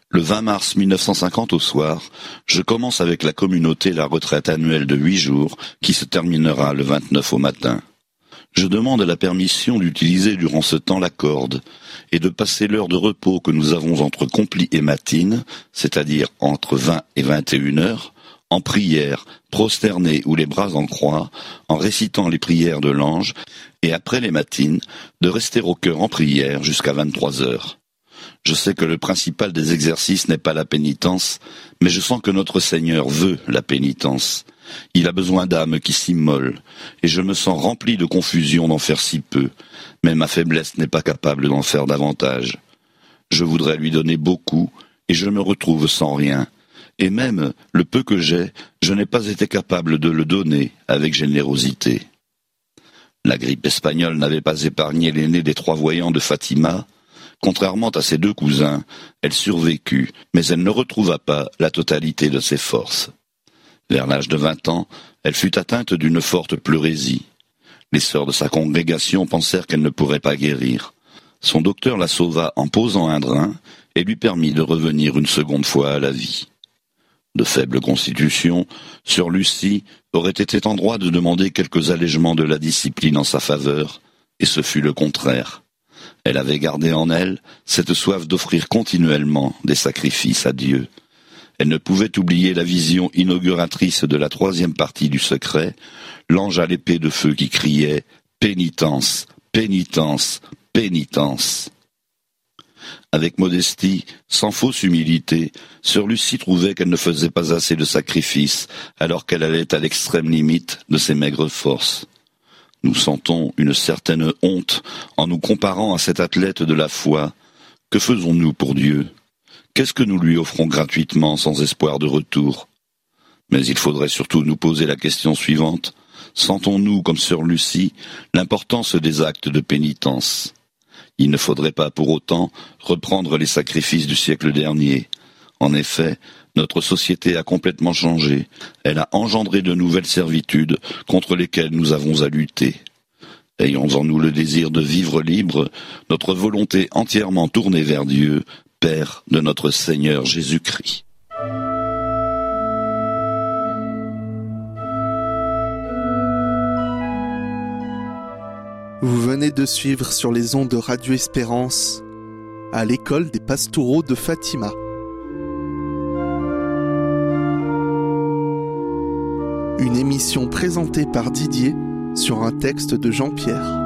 Le 20 mars 1950 au soir, je commence avec la communauté la retraite annuelle de 8 jours qui se terminera le 29 au matin. Je demande la permission d'utiliser durant ce temps la corde et de passer l'heure de repos que nous avons entre complis et matines, c'est-à-dire entre 20 et 21 heures, en prière, prosterné ou les bras en croix, en récitant les prières de l'ange, et après les matines, de rester au cœur en prière jusqu'à 23 heures. Je sais que le principal des exercices n'est pas la pénitence, mais je sens que notre Seigneur veut la pénitence. Il a besoin d'âmes qui s'immolent, et je me sens rempli de confusion d'en faire si peu, mais ma faiblesse n'est pas capable d'en faire davantage. Je voudrais lui donner beaucoup, et je me retrouve sans rien. Et même le peu que j'ai, je n'ai pas été capable de le donner avec générosité. La grippe espagnole n'avait pas épargné l'aîné des 3 voyants de Fatima. Contrairement à ses 2 cousins, elle survécut, mais elle ne retrouva pas la totalité de ses forces. Vers l'âge de 20 ans, elle fut atteinte d'une forte pleurésie. Les sœurs de sa congrégation pensèrent qu'elle ne pourrait pas guérir. Son docteur la sauva en posant un drain et lui permit de revenir une seconde fois à la vie. De faible constitution, sœur Lucie aurait été en droit de demander quelques allègements de la discipline en sa faveur, et ce fut le contraire. Elle avait gardé en elle cette soif d'offrir continuellement des sacrifices à Dieu. Elle ne pouvait oublier la vision inauguratrice de la 3e partie du secret, l'ange à l'épée de feu qui criait « Pénitence, pénitence, pénitence ». Avec modestie, sans fausse humilité, sœur Lucie trouvait qu'elle ne faisait pas assez de sacrifices, alors qu'elle allait à l'extrême limite de ses maigres forces. Nous sentons une certaine honte en nous comparant à cet athlète de la foi. Que faisons-nous pour Dieu ? Qu'est-ce que nous lui offrons gratuitement sans espoir de retour ? Mais il faudrait surtout nous poser la question suivante. Sentons-nous, comme sœur Lucie, l'importance des actes de pénitence ? Il ne faudrait pas pour autant reprendre les sacrifices du siècle dernier. En effet, notre société a complètement changé. Elle a engendré de nouvelles servitudes contre lesquelles nous avons à lutter. Ayons en nous le désir de vivre libre, notre volonté entièrement tournée vers Dieu, Père de notre Seigneur Jésus-Christ. Vous venez de suivre sur les ondes de Radio Espérance, à l'école des pastoraux de Fatima. Une émission présentée par Didier sur un texte de Jean-Pierre.